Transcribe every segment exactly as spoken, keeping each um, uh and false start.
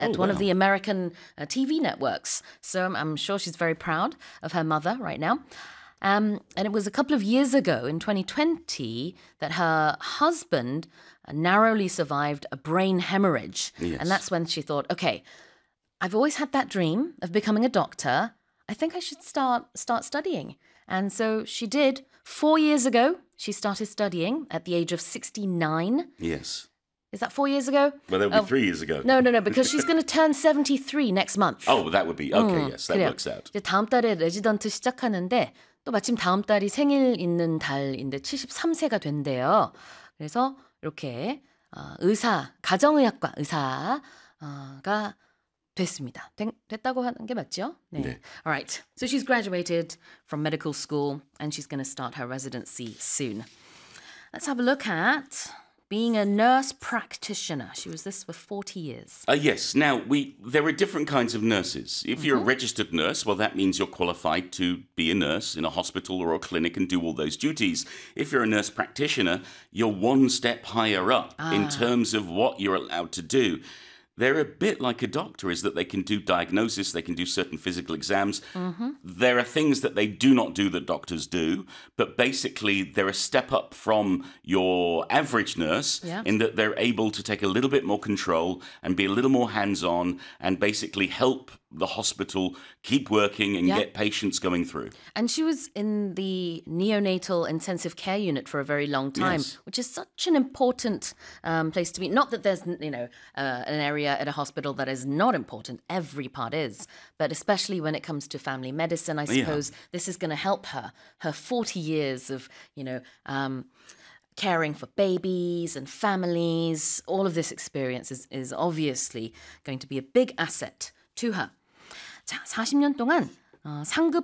at Oh, one wow. of the American uh, T V networks. So I'm, I'm sure she's very proud of her mother right now. Um, and it was a couple of years ago in twenty twenty that her husband narrowly survived a brain hemorrhage. Yes. And that's when she thought, okay, I've always had that dream of becoming a doctor. I think I should start start studying. And so she did. Four years ago, she started studying at the age of sixty-nine. Yes. Is that four years ago? Well, that would be Oh, three years ago. No, no, no, because she's going to turn seventy-three next month. Oh, that would be, okay, yes, that 그래요. works out. 이제 다음 달에 레지던트 시작하는데 또 마침 다음 달이 생일 있는 달인데 칠십삼 세가 된대요. 그래서 이렇게 어, 의사, 가정의학과 의사가 됐습니다. 된, 됐다고 하는 게 맞죠? 네. 네. All right. So she's graduated from medical school and she's going to start her residency soon. Let's have a look at being a nurse practitioner. She was this for forty years. Uh, yes. Now, we there are different kinds of nurses. If you're a registered nurse, well, that means you're qualified to be a nurse in a hospital or a clinic and do all those duties. If you're a nurse practitioner, you're one step higher up in terms of what you're allowed to do. They're a bit like a doctor, is that they can do diagnosis, they can do certain physical exams. Mm-hmm. There are things that they do not do that doctors do, but basically they're a step up from your average nurse Yeah. in that they're able to take a little bit more control and be a little more hands-on and basically help the hospital keep working and Yeah. get patients going through. And she was in the neonatal intensive care unit for a very long time, Yes. which is such an important um, place to be. Not that there's, you know, uh, an area at a hospital that is not important. Every part is. But especially when it comes to family medicine, I Yeah. suppose this is going to help her. Her forty years of, you know, um, caring for babies and families, all of this experience is, is obviously going to be a big asset to her. 자, 사십 년 동안 어, 상급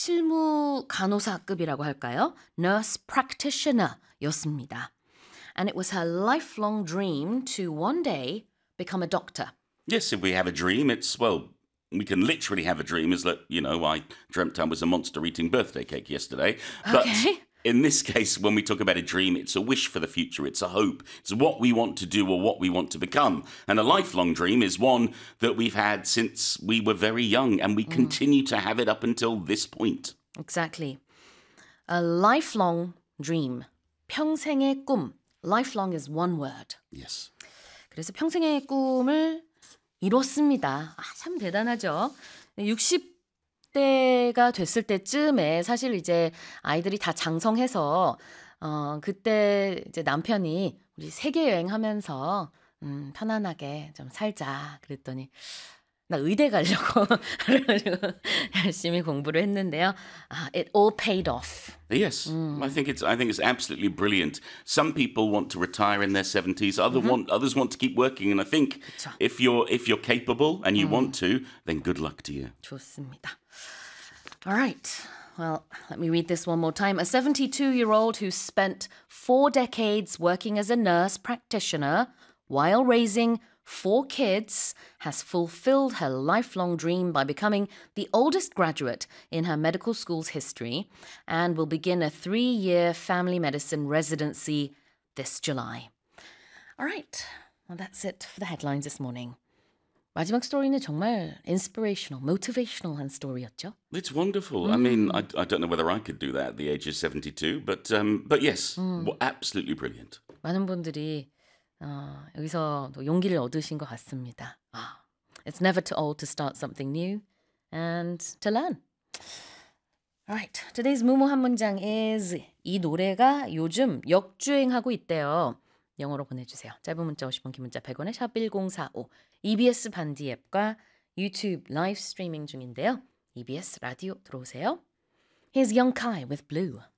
실무 간호사급이라고 할까요? Nurse practitioner였습니다. And it was her lifelong dream to one day become a doctor. Yes, if we have a dream, it's, well, we can literally have a dream, is that, you know, I dreamt I was a monster eating birthday cake yesterday. But Okay. in this case, when we talk about a dream, it's a wish for the future. It's a hope. It's what we want to do or what we want to become. And a lifelong dream is one that we've had since we were very young, and we continue to have it up until this point. Exactly. A lifelong dream. 평생의 꿈. Lifelong is one word. Yes. 그래서 평생의 꿈을 이뤘습니다. 아, 참 대단하죠. 육십 대가 됐을 때쯤에 사실 이제 아이들이 다 장성해서 어 그때 이제 남편이 우리 세계 여행하면서 음 편안하게 좀 살자 그랬더니 나 의대 가려고 그래가지고 열심히 공부를 했는데요. 아, it all paid off. Yes, I think it's. I think it's absolutely brilliant. Some people want to retire in their seventies. Other want. Others want to keep working. And I think 그쵸. if you're if you're capable and you want to, then good luck to you. 좋습니다. All right. Well, let me read this one more time. A seventy-two-year-old who spent four decades working as a nurse practitioner while raising four kids has fulfilled her lifelong dream by becoming the oldest graduate in her medical school's history and will begin a three-year family medicine residency this July. All right. Well, that's it for the headlines this morning. 마지막 스토리는 정말 inspirational, motivational 한 스토리였죠. It's wonderful. I mean, I, I don't know whether I could do that at the age of seventy-two, but um, but yes, well, absolutely brilliant. 많은 분들이 어, 여기서 또 용기를 얻으신 것 같습니다. 아, it's never too old to start something new and to learn. Alright, today's 무모 한 문장 is 이 노래가 요즘 역주행하고 있대요. 영어로 보내주세요. 짧은 문자 오십 원, 긴 문자 백 원에 샵 일공사오 이비에스 반디 앱과 유튜브 라이브 스트리밍 중인데요. 이비에스 라디오 들어오세요. Here's Young Kai with Blue.